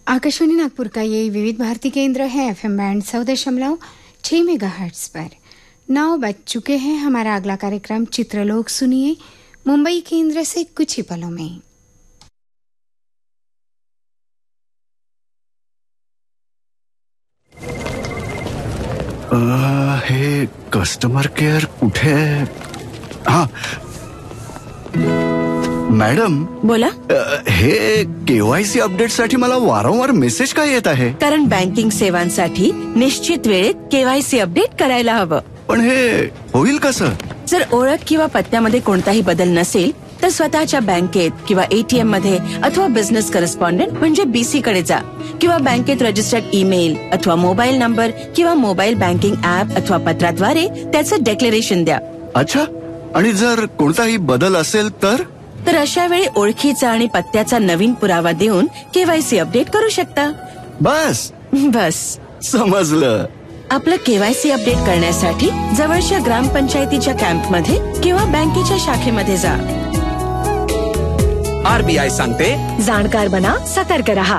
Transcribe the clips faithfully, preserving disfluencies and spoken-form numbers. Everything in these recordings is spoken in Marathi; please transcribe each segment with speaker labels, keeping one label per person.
Speaker 1: आकाशवाणी नागपुर का ये विविध भारती केंद्र है एफएम बैंड सौ दशमलव छः मेगा हर्ट्स पर। नौ बज चुके हैं। हमारा अगला कार्यक्रम चित्रलोक सुनिए मुंबई केंद्र से कुछ ही पलों में।
Speaker 2: आ, हे कस्टमर केअर कुठे? हा मॅडम
Speaker 3: बोला.
Speaker 2: हे केवायसी अपडेट साठी मला वारंवार मेसेज काय येत आहे?
Speaker 3: कारण बँकिंग सेवांसाठी निश्चित वेळेत केवायसी अपडेट करायला हवं.
Speaker 2: पण हे होईल कसं?
Speaker 3: जर ओळख किंवा पत्त्यामध्ये कोणताही बदल नसेल तर स्वतःच्या बँकेत किंवा एटीएम मध्ये अथवा बिझनेस करस्पॉन्डंट म्हणजे बीसी कडे जा किंवा बँकेत रजिस्टर्ड ईमेल अथवा मोबाईल नंबर किंवा मोबाईल बँकिंग ऍप अथवा पत्राद्वारे त्याचं डेक्लेरेशन द्या.
Speaker 2: अच्छा, आणि जर कोणताही बदल असेल तर
Speaker 3: तर अशा वेळी ओळखीचा आणि पत्त्याचा नवीन पुरावा देऊन केवायसी अपडेट करू शकता.
Speaker 2: बस
Speaker 3: बस
Speaker 2: समजलं.
Speaker 3: आपलं केवायसी अपडेट करण्यासाठी जवळच्या ग्रामपंचायतीच्या कॅम्पमध्ये किंवा बँकेच्या शाखेमध्ये जा.
Speaker 4: आरबीआय सांगते,
Speaker 3: जाणकार बना, सतर्क रहा.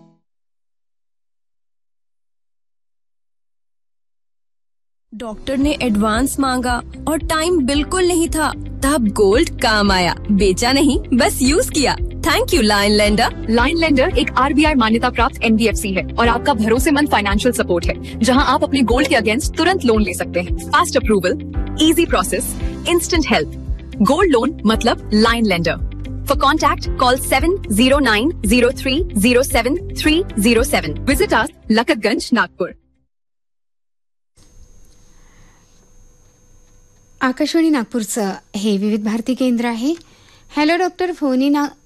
Speaker 5: डॉक्टर ने एडवांस मांगा और टाइम बिल्कुल नहीं था. तब गोल्ड काम आया. बेचा नहीं, बस use KIA. Thank you line lender.
Speaker 6: Line lender एक आरबीआई मान्यता प्राप्त एनबीएफसी है और आपका भरोसेमंद फाइनेंशियल सपोर्ट है, जहां आप अपने गोल्ड के अगेंस्ट तुरंत लोन ले सकते हैं. Fast approval, easy process, instant help. Gold loan मतलब line lender. For contact, call seven zero nine zero three zero seven three zero seven. Visit us, Lakatganj, Nagpur.
Speaker 1: Akashvani नागपूरचं हे विविध भारती केंद्र आहे. Hello doctor, phone in